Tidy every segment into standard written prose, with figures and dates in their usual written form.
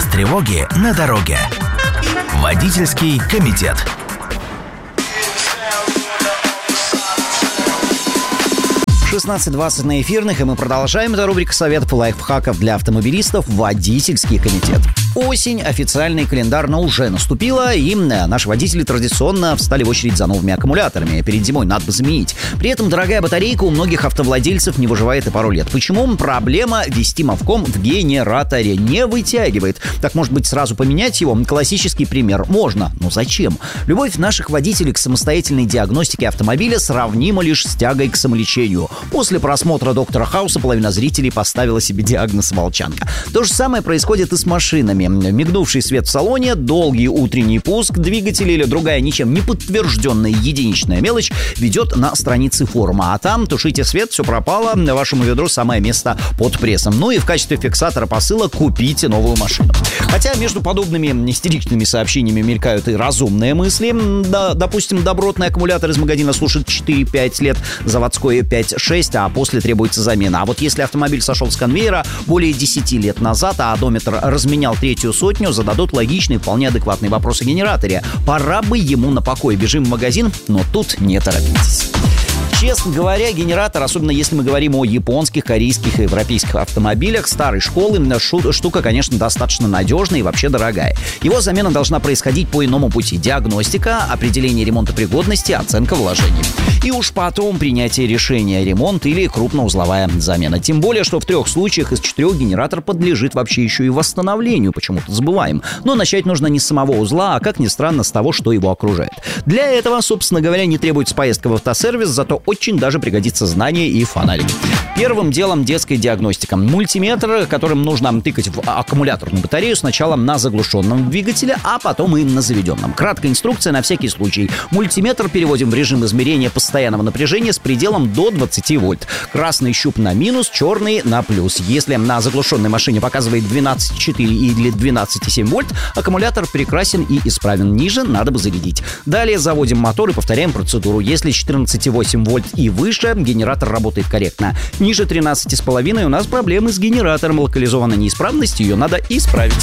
Без тревоги на дороге. Водительский комитет. 16:20 на эфирных, и мы продолжаем. Это рубрика советов и лайфхаков для автомобилистов «Водительский комитет». Осень официально и календарно уже наступила, и наши водители традиционно встали в очередь за новыми аккумуляторами. Перед зимой надо бы заменить. При этом дорогая батарейка у многих автовладельцев не выживает и пару лет. Почему? Проблема ввести мовком в генераторе. Не вытягивает. Так, может быть, сразу поменять его? Классический пример. Можно, но зачем? Любовь наших водителей к самостоятельной диагностике автомобиля сравнима лишь с тягой к самолечению. После просмотра «Доктора Хауса» половина зрителей поставила себе диагноз «волчанка». То же самое происходит и с машинами. Мигнувший свет в салоне, долгий утренний пуск двигателя или другая ничем не подтвержденная единичная мелочь ведет на страницы форума. А там тушите свет, все пропало, вашему ведру самое место под прессом. Ну и в качестве фиксатора посыла купите новую машину. Хотя между подобными истеричными сообщениями мелькают и разумные мысли. Да, допустим, добротный аккумулятор из магазина служит 4-5 лет, заводской 5-6, а после требуется замена. А вот если автомобиль сошел с конвейера более 10 лет назад, а одометр разменял третью сотню, зададут логичный, вполне адекватный вопрос о генераторе. Пора бы ему на покой. Бежим в магазин, но тут не торопитесь. Честно говоря, генератор, особенно если мы говорим о японских, корейских и европейских автомобилях старой школы, штука, конечно, достаточно надежная и вообще дорогая. Его замена должна происходить по иному пути. Диагностика, определение ремонтопригодности, оценка вложений. И уж потом принятие решения: ремонт или крупноузловая замена. Тем более, что в 3 случаях из 4 генератор подлежит вообще еще и восстановлению, почему-то забываем. Но начать нужно не с самого узла, а, как ни странно, с того, что его окружает. Для этого, собственно говоря, не требуется поездка в автосервис, зато очень даже пригодится знание и фонарик. Первым делом детская диагностика. Мультиметр, которым нужно тыкать в аккумуляторную батарею сначала на заглушенном двигателе, а потом и на заведенном. Краткая инструкция на всякий случай. Мультиметр переводим в режим измерения постоянного напряжения с пределом до 20 вольт. Красный щуп на минус, черный на плюс. Если на заглушенной машине показывает 12,4 или 12,7 вольт, аккумулятор прекрасен и исправен. Ниже надо бы зарядить. Далее заводим мотор и повторяем процедуру. Если 14,8 вольт и выше, генератор работает корректно. Ниже 13,5 у нас проблемы с генератором. Локализована неисправность, ее надо исправить.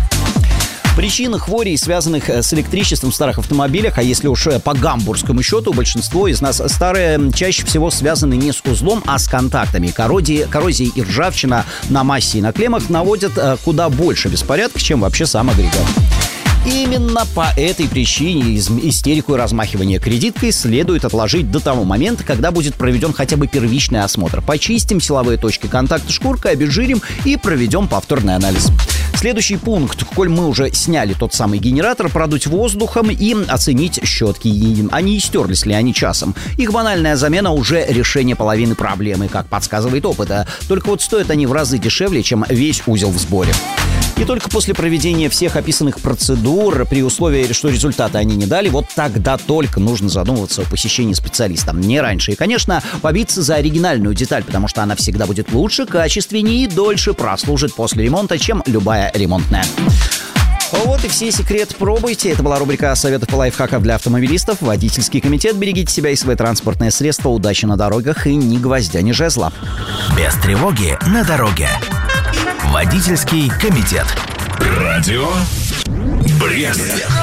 Причин хворей, связанных с электричеством в старых автомобилях, а если уж по гамбургскому счету, большинство из нас старые, чаще всего связаны не с узлом, а с контактами. Коррозия и ржавчина на массе и на клеммах наводят куда больше беспорядков, чем вообще сам агрегат. Именно по этой причине истерику и размахивание кредиткой следует отложить до того момента, когда будет проведен хотя бы первичный осмотр. Почистим силовые точки контакта шкуркой, обезжирим и проведем повторный анализ. Следующий пункт. Коль мы уже сняли тот самый генератор, продуть воздухом и оценить щетки. А не истерлись ли они часом? Их банальная замена уже решение половины проблемы, как подсказывает опыт. Только вот стоят они в разы дешевле, чем весь узел в сборе. И только после проведения всех описанных процедур, при условии, что результаты они не дали, вот тогда только нужно задумываться о посещении специалиста. Не раньше. И, конечно, побиться за оригинальную деталь, потому что она всегда будет лучше, качественнее и дольше прослужит после ремонта, чем любая ремонтная. Вот и все секреты пробуйте. Это была рубрика советов и лайфхаков для автомобилистов. Водительский комитет. Берегите себя и свои транспортные средства. Удачи на дорогах и ни гвоздя, ни жезла. Без тревоги на дороге. Водительский комитет. Радио Брест.